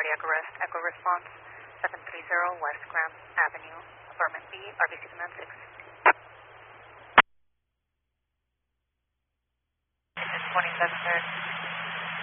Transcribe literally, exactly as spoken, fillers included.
cardiac arrest, echo response, seven three zero West Graham Avenue, apartment B, R B C command six. twenty-seven thirty.